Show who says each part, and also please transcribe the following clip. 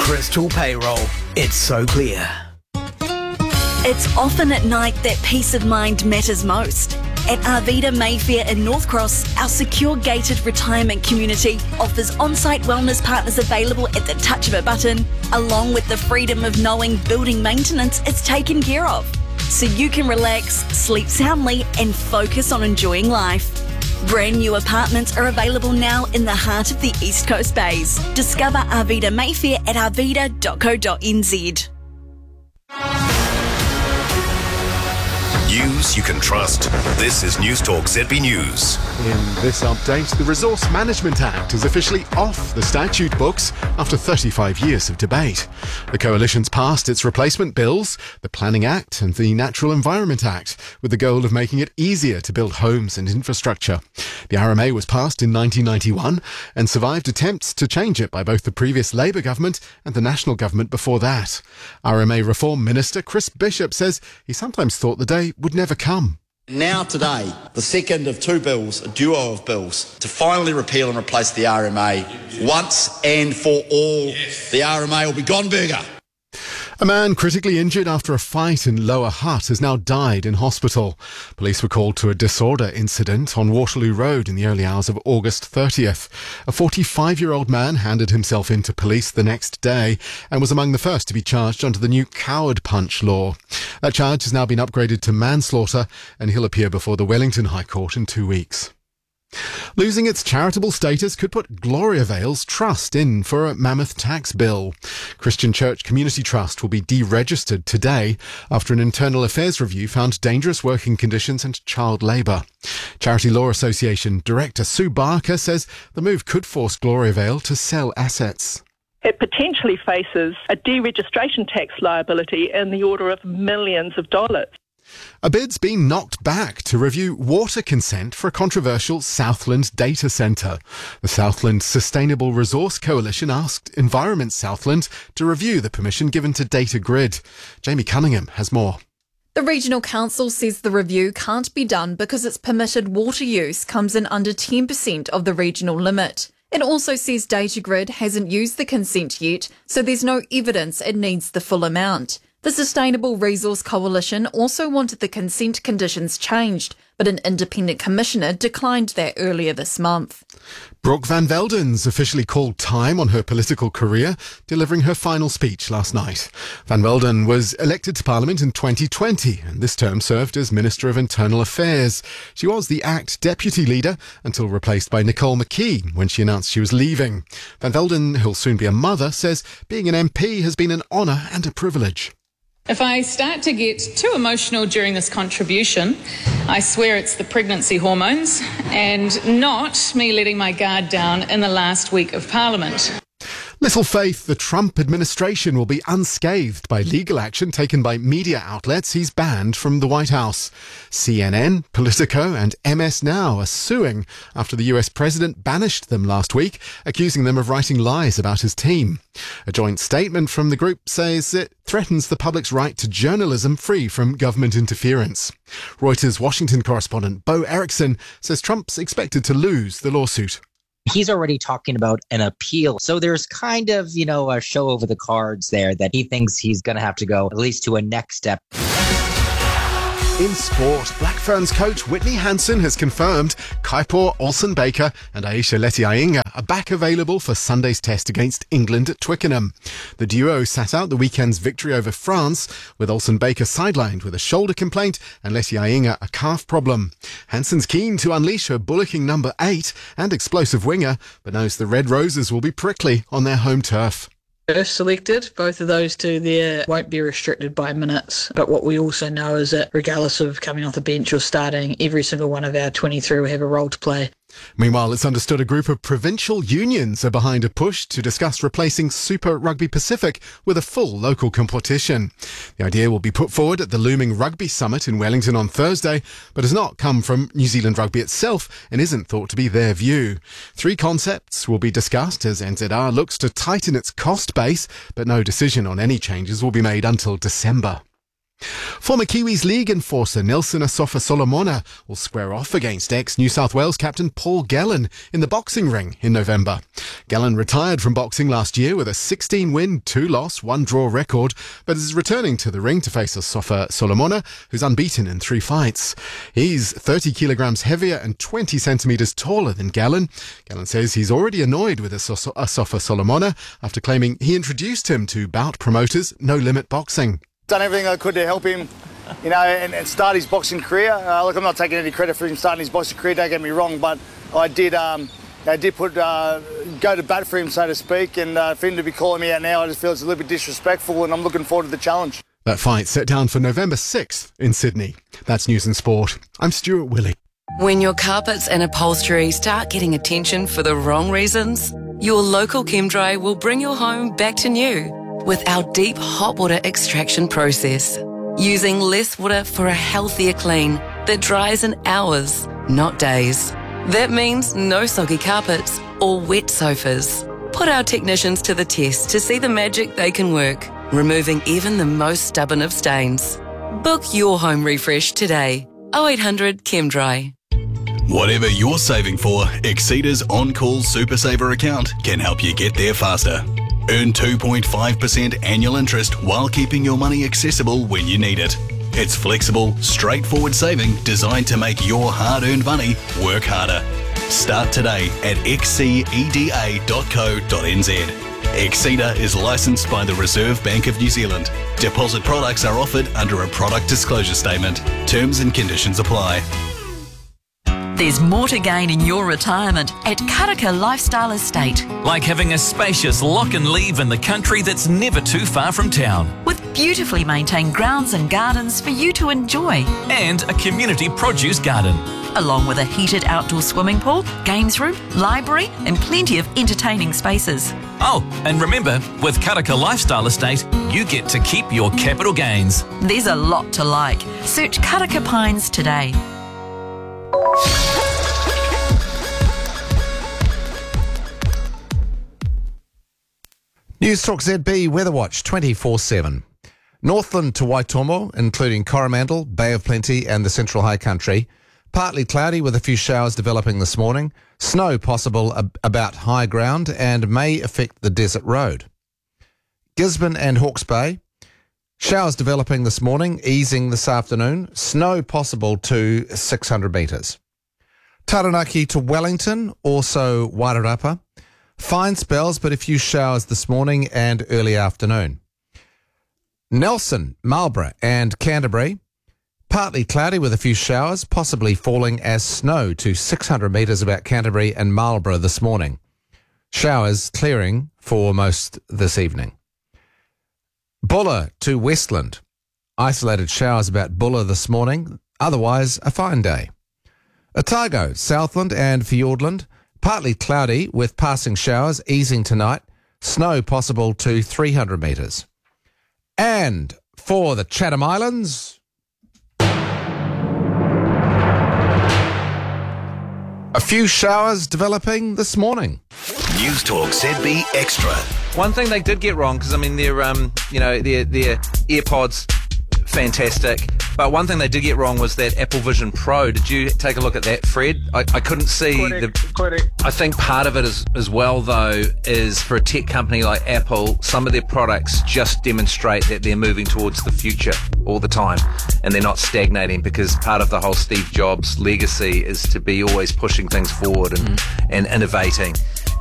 Speaker 1: Crystal Payroll. It's so clear.
Speaker 2: It's often at night that peace of mind matters most. At Arvida Mayfair in North Cross, our secure gated retirement community offers on-site wellness partners available at the touch of a button, along with the freedom of knowing building maintenance is taken care of. So you can relax, sleep soundly and focus on enjoying life. Brand new apartments are available now in the heart of the East Coast Bays. Discover Arvida Mayfair at arvida.co.nz.
Speaker 3: News you can trust. This is News Talk ZB News.
Speaker 4: In this update, the Resource Management Act is officially off the statute books after 35 years of debate. The coalition's passed its replacement bills, the Planning Act and the Natural Environment Act, with the goal of making it easier to build homes and infrastructure. The RMA was passed in 1991 and survived attempts to change it by both the previous Labour government and the National government before that. RMA Reform Minister Chris Bishop says he sometimes thought the day would never come.
Speaker 5: Now today, the second of two bills, a duo of bills, to finally repeal and replace the RMA once and for all. Yes. The RMA will be gone burger.
Speaker 4: A man critically injured after a fight in Lower Hutt has now died in hospital. Police were called to a disorder incident on Waterloo Road in the early hours of August 30th. A 45-year-old man handed himself in to police the next day and was among the first to be charged under the new coward punch law. That charge has now been upgraded to manslaughter and he'll appear before the Wellington High Court in 2 weeks. Losing its charitable status could put Gloria Vale's trust in for a mammoth tax bill. Christian Church Community Trust will be deregistered today after an internal affairs review found dangerous working conditions and child labour. Charity Law Association Director Sue Barker says the move could force Gloria Vale to sell assets.
Speaker 6: It potentially faces a deregistration tax liability in the order of millions of dollars.
Speaker 4: A bid's been knocked back to review water consent for a controversial Southland data centre. The Southland Sustainable Resource Coalition asked Environment Southland to review the permission given to Data Grid. Jamie Cunningham has more.
Speaker 7: The Regional Council says the review can't be done because its permitted water use comes in under 10% of the regional limit. It also says Data Grid hasn't used the consent yet, so there's no evidence it needs the full amount. The Sustainable Resource Coalition also wanted the consent conditions changed, but an independent commissioner declined that earlier this month.
Speaker 4: Brooke Van Velden's officially called time on her political career, delivering her final speech last night. Van Velden was elected to Parliament in 2020 and this term served as Minister of Internal Affairs. She was the ACT Deputy Leader until replaced by Nicole McKee when she announced she was leaving. Van Velden, who'll soon be a mother, says being an MP has been an honour and a privilege.
Speaker 8: If I start to get too emotional during this contribution, I swear it's the pregnancy hormones and not me letting my guard down in the last week of Parliament.
Speaker 4: Little faith the Trump administration will be unscathed by legal action taken by media outlets he's banned from the White House. CNN, Politico and MS Now are suing after the US president banished them last week, accusing them of writing lies about his team. A joint statement from the group says it threatens the public's right to journalism free from government interference. Reuters Washington correspondent Bo Erickson says Trump's expected to lose the lawsuit.
Speaker 9: He's already talking about an appeal. So there's kind of, a show over the cards there that he thinks he's going to have to go at least to a next step.
Speaker 4: In sport, Black Ferns coach Whitney Hansen has confirmed Kaipor Olsen-Baker and Aisha Leti-Ainga are back available for Sunday's test against England at Twickenham. The duo sat out the weekend's victory over France, with Olsen-Baker sidelined with a shoulder complaint and Leti-Ainga a calf problem. Hansen's keen to unleash her bullocking number 8 and explosive winger, but knows the Red Roses will be prickly on their home turf.
Speaker 10: First selected, both of those two there won't be restricted by minutes. But what we also know is that regardless of coming off the bench or starting, every single one of our 23 will have a role to play.
Speaker 4: Meanwhile, it's understood a group of provincial unions are behind a push to discuss replacing Super Rugby Pacific with a full local competition. The idea will be put forward at the looming Rugby Summit in Wellington on Thursday, but has not come from New Zealand Rugby itself and isn't thought to be their view. 3 concepts will be discussed as NZR looks to tighten its cost base, but no decision on any changes will be made until December. Former Kiwis League enforcer Nelson Asafa Solomona will square off against ex-New South Wales captain Paul Gallen in the boxing ring in November. Gallen retired from boxing last year with a 16-win, 2-loss, 1-draw record, but is returning to the ring to face Asafa Solomona, who's unbeaten in 3 fights. He's 30 kilograms heavier and 20 centimetres taller than Gallen. Gallen says he's already annoyed with Asafa Solomona after claiming he introduced him to bout promoters No Limit Boxing.
Speaker 11: Done everything I could to help him, and start his boxing career. Look, I'm not taking any credit for him starting his boxing career, don't get me wrong, but I did go to bat for him, so to speak, and for him to be calling me out now, I just feel it's a little bit disrespectful, and I'm looking forward to the challenge.
Speaker 4: That fight set down for November 6th in Sydney. That's News and Sport. I'm Stuart Willey.
Speaker 12: When your carpets and upholstery start getting attention for the wrong reasons, your local ChemDry will bring your home back to new. With our deep hot water extraction process, using less water for a healthier clean that dries in hours, not days. That means no soggy carpets or wet sofas. Put our technicians to the test to see the magic they can work, removing even the most stubborn of stains. Book your home refresh today. 0800 ChemDry.
Speaker 3: Whatever you're saving for, Exceda's On-Call Super Saver account can help you get there faster. Earn 2.5% annual interest while keeping your money accessible when you need it. It's flexible, straightforward saving designed to make your hard-earned money work harder. Start today at xceda.co.nz. Exceda is licensed by the Reserve Bank of New Zealand. Deposit products are offered under a product disclosure statement. Terms and conditions apply.
Speaker 13: There's more to gain in your retirement at Karaka Lifestyle Estate.
Speaker 14: Like having a spacious lock and leave in the country that's never too far from town.
Speaker 13: With beautifully maintained grounds and gardens for you to enjoy.
Speaker 14: And a community produce garden.
Speaker 13: Along with a heated outdoor swimming pool, games room, library and plenty of entertaining spaces.
Speaker 14: Oh, and remember, with Karaka Lifestyle Estate, you get to keep your capital gains.
Speaker 13: There's a lot to like. Search Karaka Pines today.
Speaker 15: News Talk ZB Weather Watch 24/7. Northland to Waitomo, including Coromandel, Bay of Plenty and the Central High Country. Partly cloudy with a few showers developing this morning. Snow possible about high ground and may affect the desert road. Gisborne and Hawke's Bay. Showers developing this morning, easing this afternoon. Snow possible to 600 metres. Taranaki to Wellington, also Wairarapa. Fine spells, but a few showers this morning and early afternoon. Nelson, Marlborough and Canterbury. Partly cloudy with a few showers, possibly falling as snow to 600 metres about Canterbury and Marlborough this morning. Showers clearing for most this evening. Bulla to Westland. Isolated showers about Bulla this morning, otherwise a fine day. Otago, Southland and Fiordland. Partly cloudy with passing showers, easing tonight. Snow possible to 300 metres. And for the Chatham Islands, a few showers developing this morning.
Speaker 3: News Talk ZB Extra.
Speaker 16: One thing they did get wrong, because I mean their AirPods, fantastic. But one thing they did get wrong was that Apple Vision Pro. Did you take a look at that, Fred? I couldn't see
Speaker 17: Correct.
Speaker 16: I think part of it as well, though, is for a tech company like Apple, some of their products just demonstrate that they're moving towards the future all the time, and they're not stagnating, because part of the whole Steve Jobs legacy is to be always pushing things forward and innovating.